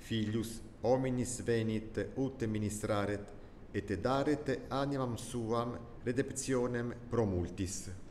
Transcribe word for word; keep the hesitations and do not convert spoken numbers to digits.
filius hominis venit ut ministraret et daret animam suam redemptionem pro multis.